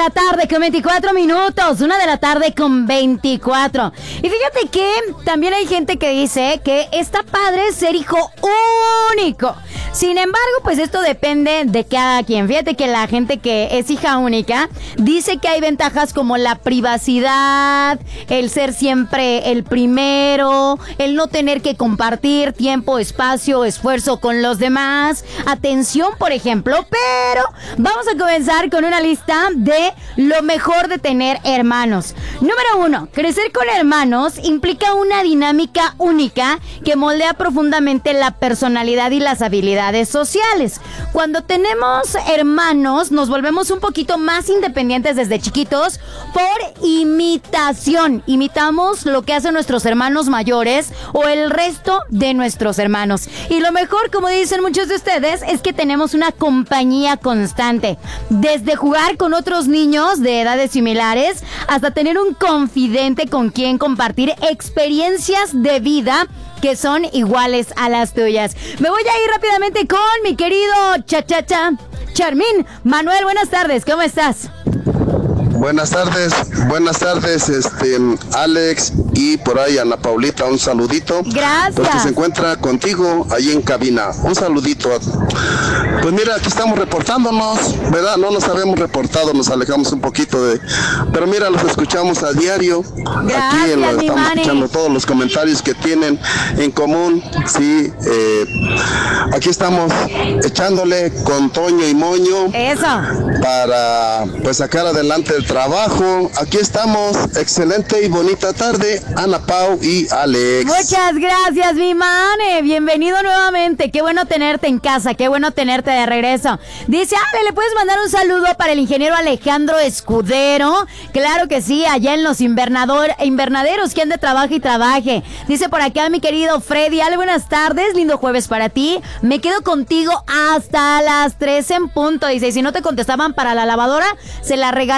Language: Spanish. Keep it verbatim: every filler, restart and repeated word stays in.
la tarde con veinticuatro minutos, una de la tarde con veinticuatro. Y fíjate que también hay gente que dice que está padre ser hijo único. Sin embargo, pues esto depende de cada quien. Fíjate que la gente que es hija única dice que hay ventajas como la privacidad, el ser siempre el primero, el no tener que compartir tiempo, espacio, esfuerzo con los demás, atención, por ejemplo. Pero vamos a comenzar con una lista de lo mejor de tener hermanos. Número uno, crecer con hermanos implica una dinámica única que moldea profundamente la personalidad y las habilidades sociales. Cuando tenemos hermanos, nos volvemos un poquito más independientes desde chiquitos por imitación. Imitamos lo que hacen nuestros hermanos mayores o el resto de nuestros hermanos. Y lo mejor, como dicen muchos de ustedes, es que tenemos una compañía constante. Desde jugar con otros niños de edades similares hasta tener un confidente con quien compartir experiencias de vida que son iguales a las tuyas. Me voy a ir rápidamente con mi querido Chachacha Charmín. Manuel, buenas tardes, ¿cómo estás? Buenas tardes, buenas tardes, este, Alex y por ahí Ana Paulita, un saludito. Gracias. Porque se encuentra contigo ahí en cabina. Un saludito. Pues mira, aquí estamos reportándonos, ¿verdad? No nos habíamos reportado, nos alejamos un poquito de... Pero mira, los escuchamos a diario. Gracias, aquí en lo, mi estamos mani. escuchando todos los comentarios que tienen en común. Sí, eh, aquí estamos echándole con Toño y Moño. Eso. Para pues sacar adelante el trabajo. Aquí estamos, excelente y bonita tarde, Ana Pau y Alex. Muchas gracias, mi mane. Bienvenido nuevamente. Qué bueno tenerte en casa, qué bueno tenerte de regreso. Dice, Ale, ¿le puedes mandar un saludo para el ingeniero Alejandro Escudero? Claro que sí, allá en los invernador, invernaderos, que ande trabaje y trabaje. Dice por acá mi querido Freddy, Ale, buenas tardes, lindo jueves para ti. Me quedo contigo hasta las tres en punto. Dice, y si no te contestaban para la lavadora, se la regalo